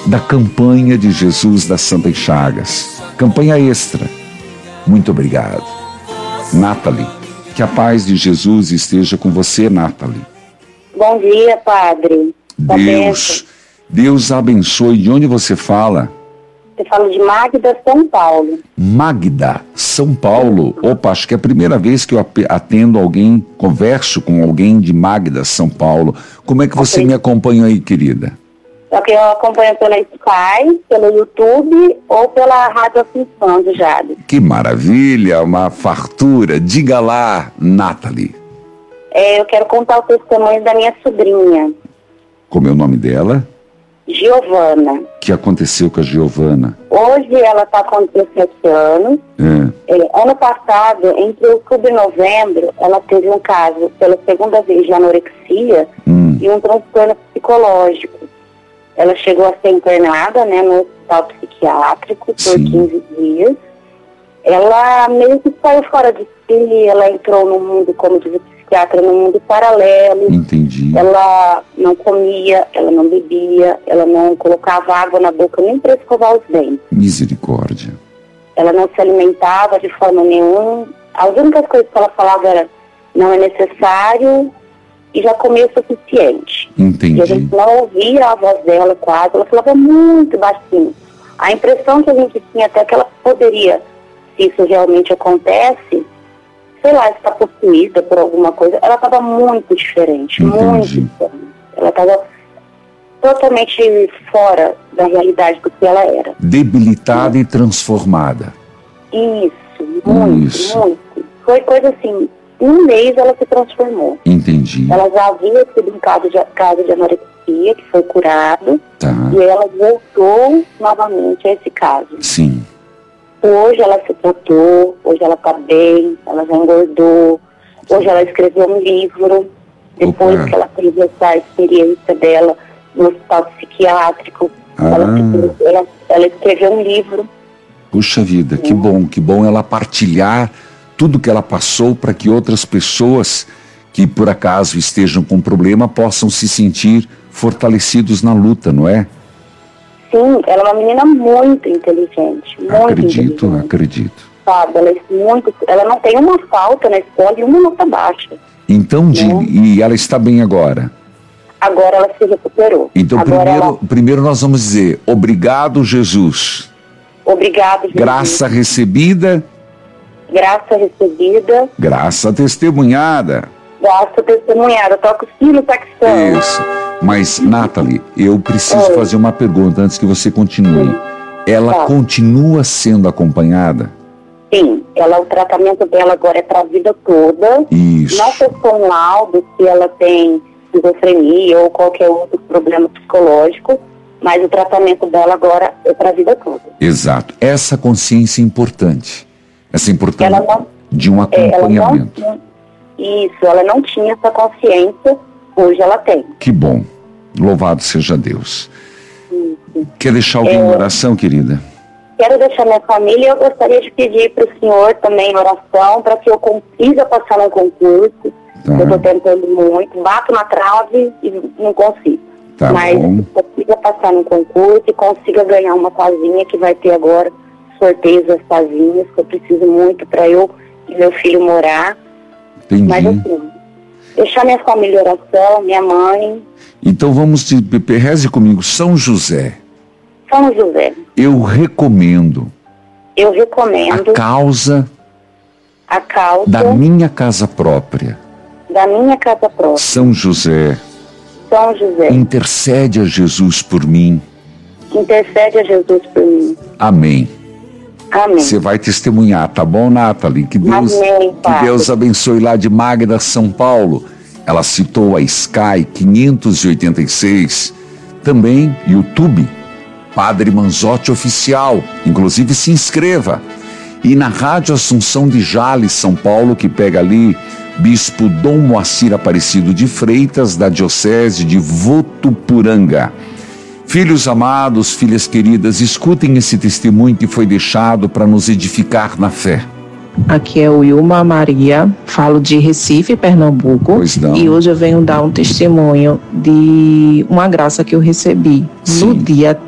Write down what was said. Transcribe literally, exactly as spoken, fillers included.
da campanha de Jesus das Santas Chagas. Campanha extra. Muito obrigado. Nathalie, que a paz de Jesus esteja com você, Nathalie. Bom dia, padre. Deus, Deus abençoe. De onde você fala? Eu falo de Magda, São Paulo. Magda, São Paulo. Opa, acho que é a primeira vez que eu atendo alguém, converso com alguém de Magda, São Paulo. Como é que você me acompanha aí, querida? Só que eu acompanho pela Sky, pelo YouTube ou pela Rádio Assunção de Jade. Que maravilha, uma fartura. Diga lá, Nathalie. É, eu quero contar o testemunho da minha sobrinha. Como é o nome dela? Giovana. O que aconteceu com a Giovana? Hoje ela está com dezessete anos. É. É, ano passado, entre outubro e novembro, ela teve um caso pela segunda vez de anorexia hum. e um transtorno psicológico. Ela chegou a ser internada, né, no hospital psiquiátrico por Sim. quinze dias. Ela meio que saiu fora de si, ela entrou no mundo, como diz o psiquiatra, no mundo paralelo. Entendi. Ela não comia, ela não bebia, ela não colocava água na boca nem para escovar os dentes. Misericórdia. Ela não se alimentava de forma nenhuma. As únicas coisas que ela falava era não é necessário e já comeu o suficiente. Entendi. E a gente não ouvia a voz dela quase, ela falava muito baixinho. A impressão que a gente tinha até que ela poderia, se isso realmente acontece, sei lá, está possuída por alguma coisa, ela estava muito diferente, Entendi. muito diferente. Ela estava totalmente fora da realidade do que ela era. Debilitada e transformada. Isso, muito, Isso. muito. Foi coisa assim, em um mês ela se transformou. Entendi. Ela já havia sido um caso de, caso de anorexia, que foi curado, Tá. e ela voltou novamente a esse caso. Sim. Hoje ela se tratou, hoje ela está bem, ela já engordou, hoje ela escreveu um livro, depois Opa. que ela teve essa experiência dela no hospital psiquiátrico, Ah. ela, ela, ela escreveu um livro. Puxa vida, que bom, que bom ela partilhar tudo que ela passou para que outras pessoas que por acaso estejam com problema possam se sentir fortalecidos na luta, não é? Sim, ela é uma menina muito inteligente, muito Acredito, inteligente. acredito. Sabe, ela, é muito, ela não tem uma falta na escola e uma nota baixa. Então, de, Né? e ela está bem agora? Agora ela se recuperou. Então, Agora primeiro, ela... primeiro nós vamos dizer, obrigado, Jesus. Obrigado, Jesus. Graça recebida. Graça recebida. Graça testemunhada. Graça testemunhada. Toca o sino saxão. Isso. Mas, Nathalie, eu preciso Oi. fazer uma pergunta antes que você continue. Ela Tá. continua sendo acompanhada? Sim, ela, o tratamento dela agora é para a vida toda. Isso. Não testou um laudo se ela tem esquizofrenia ou qualquer outro problema psicológico, mas o tratamento dela agora é para a vida toda. Exato. Essa consciência é importante. Essa importância Ela não- de um É, ela não acompanhamento. tinha, isso, ela não tinha essa consciência, hoje ela tem. Que bom. Louvado seja Deus. Isso. Quer deixar alguém É. em oração, querida? Quero deixar minha família e eu gostaria de pedir para o senhor também oração para que eu consiga passar no concurso. Tá. Eu estou tentando muito, bato na trave e não consigo. Tá Mas bom. consiga passar no concurso e consiga ganhar uma casinha que vai ter agora sorteios das casinhas, que eu preciso muito para eu e meu filho morar. Entendi. Mas assim, deixar minha família em oração, minha mãe, Então vamos, de, reze comigo, São José. São José. Eu recomendo Eu a recomendo causa a causa da minha casa própria. da minha casa própria. São José, São José, intercede a Jesus por mim. intercede a Jesus por mim. Amém. Amém. Você vai testemunhar, tá bom, Nathalie? Que Deus, Amém, que Pai. Deus abençoe lá de Magda, São Paulo. Ela citou a Sky quinhentos e oitenta e seis. Também YouTube, Padre Manzotti Oficial. Inclusive se inscreva. E na Rádio Assunção de Jales, São Paulo, que pega ali Bispo Dom Moacir Aparecido de Freitas, da Diocese de Votuporanga. Filhos amados, filhas queridas, escutem esse testemunho que foi deixado para nos edificar na fé. Aqui é o Wilma Maria, falo de Recife, Pernambuco. Pois não. E hoje eu venho dar um testemunho de uma graça que eu recebi Sim. no dia